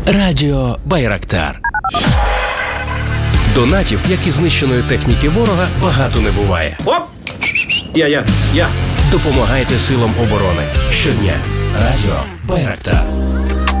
Радіо Байрактар. Донатів, як і знищеної техніки ворога, багато не буває. Оп! Я. Допомагайте силам оборони. Щодня. Радіо Байрактар.